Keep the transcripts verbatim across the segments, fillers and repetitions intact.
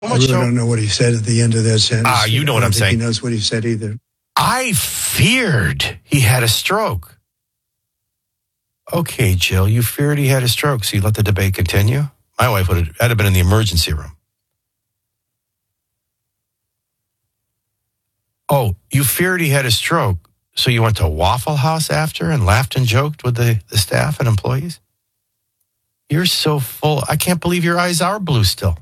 I really don't know what he said at the end of that sentence. Ah, uh, you know what I'm saying. He knows what he said either. I feared he had a stroke. Okay, Jill, you feared he had a stroke, so you let the debate continue? My wife would have, had been in the emergency room. Oh, you feared he had a stroke, so you went to Waffle House after and laughed and joked with the, the staff and employees? You're so full. I can't believe your eyes are blue still.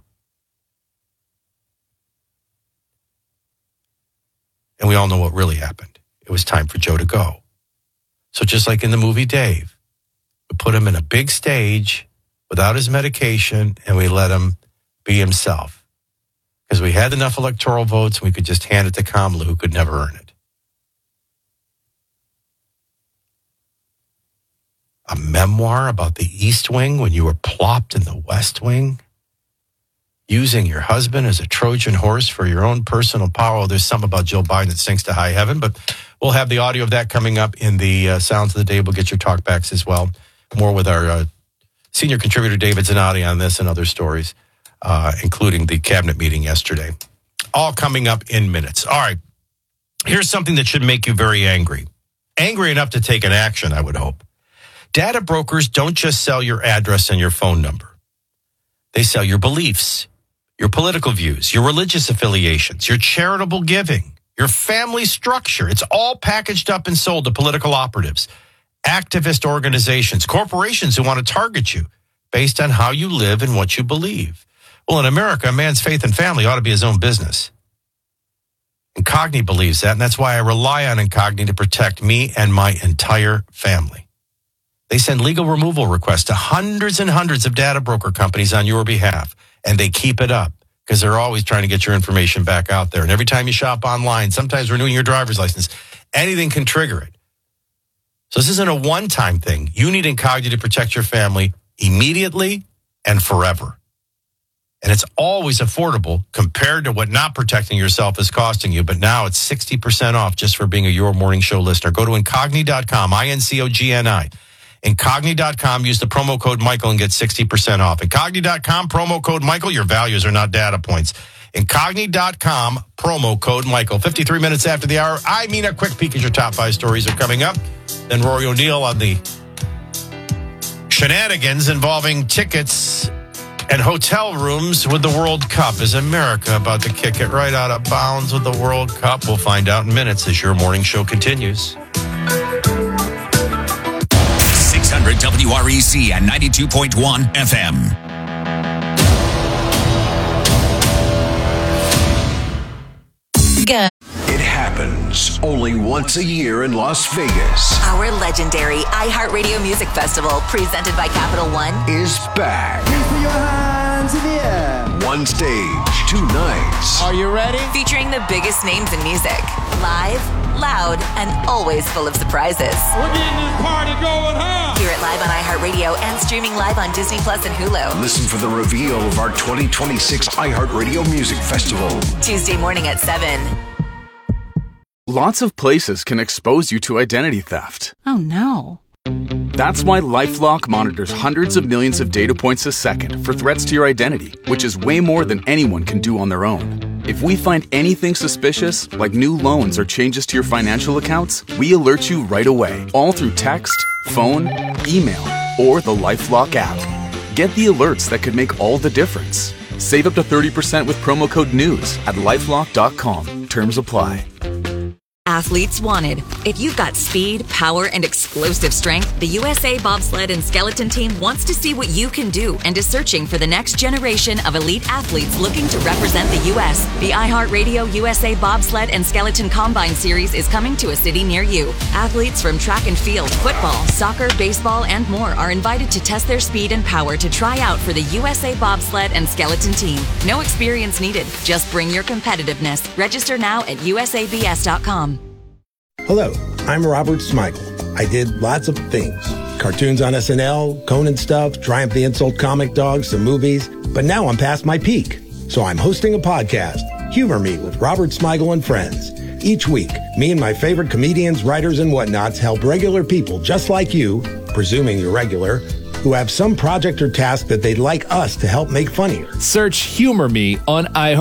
And we all know what really happened. It was time for Joe to go. So just like in the movie Dave, we put him in a big stage without his medication, and we let him be himself. Because we had enough electoral votes, and we could just hand it to Kamala, who could never earn it. A memoir about the East Wing when you were plopped in the West Wing? Using your husband as a Trojan horse for your own personal power. There's something about Jill Biden that sinks to high heaven, but we'll have the audio of that coming up in the uh, Sounds of the Day. We'll get your talkbacks as well. More with our uh, senior contributor, David Zanotti, on this and other stories, uh, including the cabinet meeting yesterday. All coming up in minutes. All right. Here's something that should make you very angry. Angry enough to take an action, I would hope. Data brokers don't just sell your address and your phone number. They sell your beliefs, your political views, your religious affiliations, your charitable giving, your family structure. It's all packaged up and sold to political operatives, activist organizations, corporations who want to target you based on how you live and what you believe. Well, in America, a man's faith and family ought to be his own business. Incogni believes that, and that's why I rely on Incogni to protect me and my entire family. They send legal removal requests to hundreds and hundreds of data broker companies on your behalf, and they keep it up because they're always trying to get your information back out there. And every time you shop online, sometimes renewing your driver's license, anything can trigger it. So this isn't a one-time thing. You need Incogni to protect your family immediately and forever. And it's always affordable compared to what not protecting yourself is costing you. But now it's sixty percent off just for being a Your Morning Show listener. Go to Incogni dot com, I N C O G N I. Incogni dot com, use the promo code Michael and get sixty percent off. Incogni dot com, promo code Michael. Your values are not data points. Incogni dot com, promo code Michael. fifty-three minutes after the hour. I mean, a quick peek at your top five stories are coming up. Then Rory O'Neill on the shenanigans involving tickets and hotel rooms with the World Cup. Is America about to kick it right out of bounds with the World Cup? We'll find out in minutes as your morning show continues. six hundred W R E C and ninety-two point one F M. Good. It happens only once a year in Las Vegas. Our legendary iHeartRadio Music Festival, presented by Capital One, is back. Put your hands in the air. One stage, two nights. Are you ready? featuring the biggest names in music. Live, loud, and always full of surprises. We're getting this party going, huh? Hear it live on iHeartRadio and streaming live on Disney Plus and Hulu. Listen for the reveal of our twenty twenty-six iHeartRadio Music Festival. Tuesday morning at seven. Lots of places can expose you to identity theft. Oh, no. That's why LifeLock monitors hundreds of millions of data points a second for threats to your identity, which is way more than anyone can do on their own. If we find anything suspicious, like new loans or changes to your financial accounts, we alert you right away, all through text, phone, email, or the LifeLock app. Get the alerts that could make all the difference. Save up to thirty percent with promo code NEWS at lifelock dot com. Terms apply. Athletes wanted. If you've got speed, power, and explosive strength, the U S A Bobsled and Skeleton Team wants to see what you can do and is searching for the next generation of elite athletes looking to represent the U S. The iHeartRadio U S A Bobsled and Skeleton Combine Series is coming to a city near you. Athletes from track and field, football, soccer, baseball, and more are invited to test their speed and power to try out for the U S A Bobsled and Skeleton Team. No experience needed. Just bring your competitiveness. Register now at U S A B S dot com. Hello, I'm Robert Smigel. I did lots of things. Cartoons on S N L, Conan stuff, Triumph the Insult Comic Dog, some movies. But now I'm past my peak. So I'm hosting a podcast, Humor Me with Robert Smigel and Friends. Each week, me and my favorite comedians, writers, and whatnots help regular people just like you, presuming you're regular, who have some project or task that they'd like us to help make funnier. Search Humor Me on iHeartRadio.